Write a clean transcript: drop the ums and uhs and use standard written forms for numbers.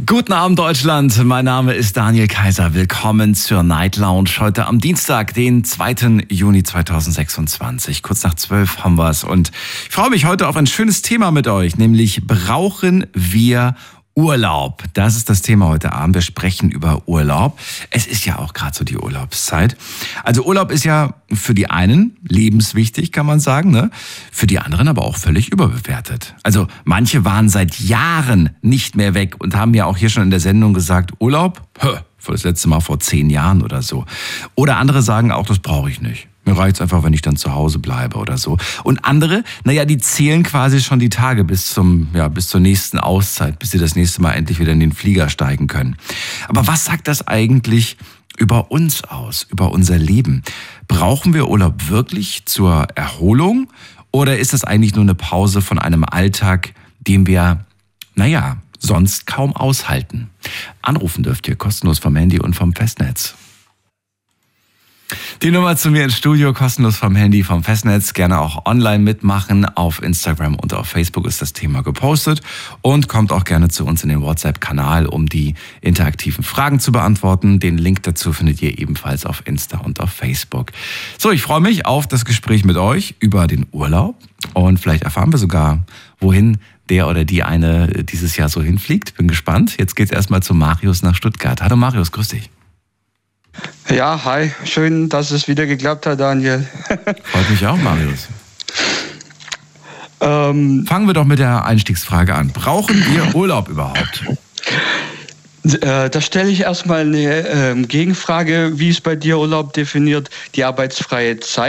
Guten Abend, Deutschland. Mein Name ist Daniel Kaiser. Willkommen zur Night Lounge. Heute am Dienstag, den 2. Juni 2026. Kurz nach 12 haben wir es. Und ich freue mich heute auf ein schönes Thema mit euch, nämlich brauchen wir Urlaub. Das ist das Thema heute Abend. Wir sprechen über Urlaub. Es ist ja auch gerade so die Urlaubszeit. Also Urlaub ist ja für die einen lebenswichtig, kann man sagen, ne? Für die anderen aber auch völlig überbewertet. Also manche waren seit Jahren nicht mehr weg und haben ja auch hier schon in der Sendung gesagt, Urlaub? Für das letzte Mal vor 10 Jahren oder so. Oder andere sagen auch, das brauche ich nicht. Mir reicht's einfach, wenn ich dann zu Hause bleibe oder so. Und andere, die zählen quasi schon die Tage bis zur nächsten Auszeit, bis sie das nächste Mal endlich wieder in den Flieger steigen können. Aber was sagt das eigentlich über uns aus, über unser Leben? Brauchen wir Urlaub wirklich zur Erholung? Oder ist das eigentlich nur eine Pause von einem Alltag, den wir, sonst kaum aushalten? Anrufen dürft ihr kostenlos vom Handy und vom Festnetz. Die Nummer zu mir ins Studio, kostenlos vom Handy, vom Festnetz, gerne auch online mitmachen. Auf Instagram und auf Facebook ist das Thema gepostet und kommt auch gerne zu uns in den WhatsApp-Kanal, um die interaktiven Fragen zu beantworten. Den Link dazu findet ihr ebenfalls auf Insta und auf Facebook. So, ich freue mich auf das Gespräch mit euch über den Urlaub und vielleicht erfahren wir sogar, wohin der oder die eine dieses Jahr so hinfliegt. Bin gespannt. Jetzt geht's erstmal zu Marius nach Stuttgart. Hallo Marius, grüß dich. Ja, hi. Schön, dass es wieder geklappt hat, Daniel. Freut mich auch, Marius. Fangen wir doch mit der Einstiegsfrage an. Brauchen wir Urlaub überhaupt? Da stelle ich erstmal eine Gegenfrage. Wie ist bei dir Urlaub definiert? Die arbeitsfreie Zeit?